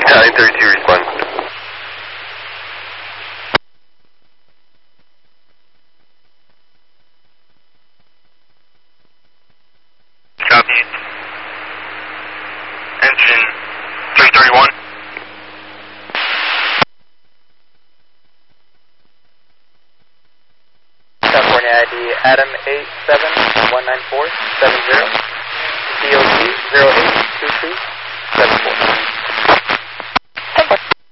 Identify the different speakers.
Speaker 1: Battalion 32 respond.
Speaker 2: Copy. Engine 331.
Speaker 3: California ID Adam 8719470. DOT 082274.